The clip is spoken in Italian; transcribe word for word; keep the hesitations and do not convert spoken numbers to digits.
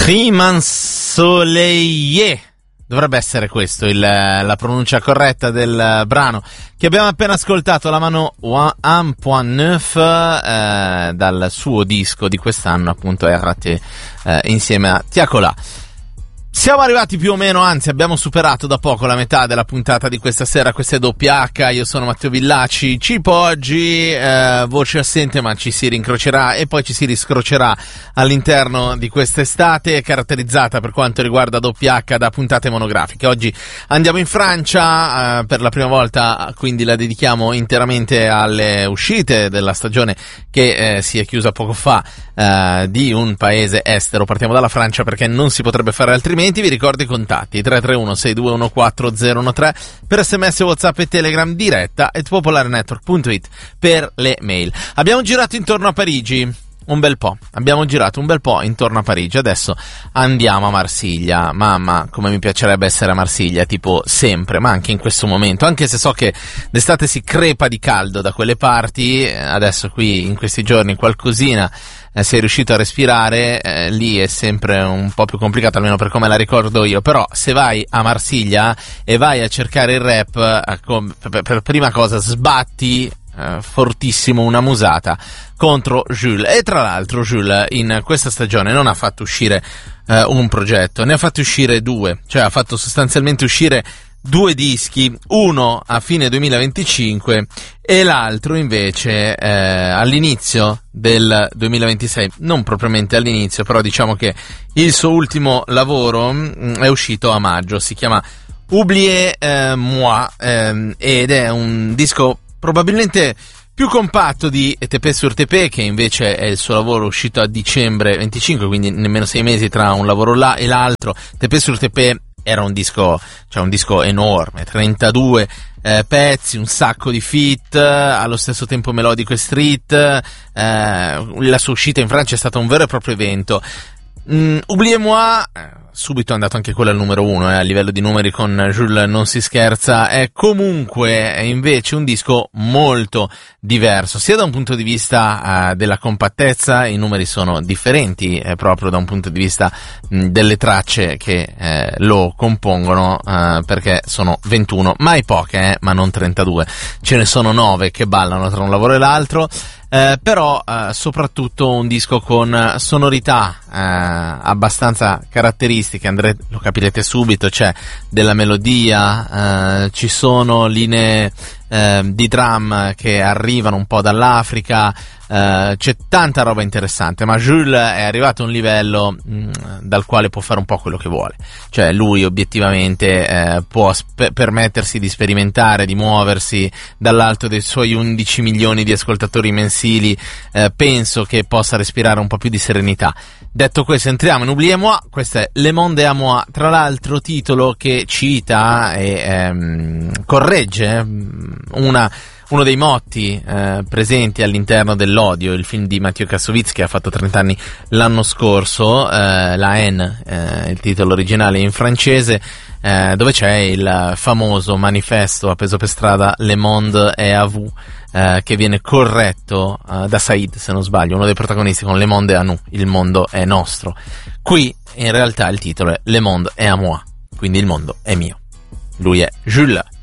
Riemann Soleil. Dovrebbe essere questo il, la pronuncia corretta del brano che abbiamo appena ascoltato, la mano uno virgola nove eh, dal suo disco di quest'anno, appunto R T, eh, insieme a Tiakola. Siamo arrivati più o meno, anzi abbiamo superato da poco la metà della puntata di questa sera. Questa è doppia H, io sono Matteo Villaci. Cipo oggi, eh, voce assente, ma ci si rincrocerà e poi ci si riscrocerà all'interno di quest'estate, caratterizzata per quanto riguarda doppia H da puntate monografiche. Oggi andiamo in Francia, eh, per la prima volta, quindi la dedichiamo interamente alle uscite della stagione che eh, si è chiusa poco fa, eh, di un paese estero. Partiamo dalla Francia perché non si potrebbe fare altrimenti. Vi ricordo i contatti tre tre uno sei due uno quattro zero uno tre per sms, WhatsApp e Telegram, diretta at popolarenetwork punto it per le mail. Abbiamo girato intorno a Parigi un bel po', abbiamo girato un bel po' intorno a Parigi. Adesso andiamo a Marsiglia. Mamma, come mi piacerebbe essere a Marsiglia, tipo sempre, ma anche in questo momento, anche se so che d'estate si crepa di caldo da quelle parti. Adesso qui in questi giorni qualcosina eh, si è riuscito a respirare, eh, lì è sempre un po' più complicato, almeno per come la ricordo io. Però se vai a Marsiglia e vai a cercare il rap, eh, com- per, per prima cosa sbatti Uh, fortissimo una musata contro Jules. E tra l'altro Jules in questa stagione non ha fatto uscire uh, un progetto, ne ha fatto uscire due, cioè ha fatto sostanzialmente uscire due dischi, uno a fine duemilaventicinque e l'altro invece eh, all'inizio del duemilaventisei. Non propriamente all'inizio, però diciamo che il suo ultimo lavoro mh, è uscito a maggio, si chiama Oubliez eh, moi eh, ed è un disco probabilmente più compatto di T P sur T P, che invece è il suo lavoro uscito a dicembre venticinque, quindi nemmeno sei mesi tra un lavoro là e l'altro. T P sur T P era un disco, cioè un disco enorme, trentadue eh, pezzi, un sacco di feat, allo stesso tempo melodico e street. Eh, la sua uscita in Francia è stata un vero e proprio evento. Mm, Oubliez moi, subito è andato anche quello al numero uno, eh, a livello di numeri con Jules non si scherza. È comunque è invece un disco molto diverso, sia da un punto di vista uh, della compattezza. I numeri sono differenti, eh, proprio da un punto di vista mh, delle tracce che eh, lo compongono, uh, perché sono ventuno, mai poche, eh, ma non trentadue, ce ne sono nove che ballano tra un lavoro e l'altro. Eh, però eh, soprattutto un disco con sonorità eh, abbastanza caratteristiche, andrete, lo capirete subito. C'è della melodia, eh, ci sono linee eh, di drum che arrivano un po' dall'Africa, eh, c'è tanta roba interessante, ma Jules è arrivato a un livello mh, dal quale può fare un po' quello che vuole. Cioè lui obiettivamente eh, può sp- permettersi di sperimentare, di muoversi dall'alto dei suoi undici milioni di ascoltatori mensili. Eh, penso che possa respirare un po' più di serenità. Detto questo, entriamo in Oubliez moi. Questo è Le Monde à moi, tra l'altro titolo che cita e ehm, corregge una uno dei motti eh, presenti all'interno dell'Odio, il film di Mathieu Kassovitz che ha fatto trenta anni l'anno scorso, eh, la Haine, eh, il titolo originale in francese, eh, dove c'è il famoso manifesto appeso per strada Le Monde est à vous, eh, che viene corretto eh, da Said, se non sbaglio, uno dei protagonisti, con Le Monde est à nous, il mondo è nostro. Qui in realtà il titolo è Le Monde est à moi, quindi il mondo è mio. Lui è Jules.